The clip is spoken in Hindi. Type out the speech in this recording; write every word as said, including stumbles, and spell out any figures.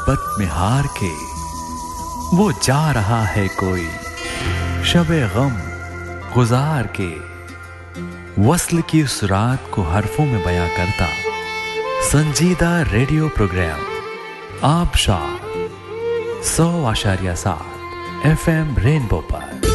मोहब्बत में हार के वो जा रहा है कोई शबे गम गुजार के। वस्ल की उस रात को हरफों में बयां करता संजीदा रेडियो प्रोग्राम आबशार सौ आशारिया सात एफ एम रेनबो पर।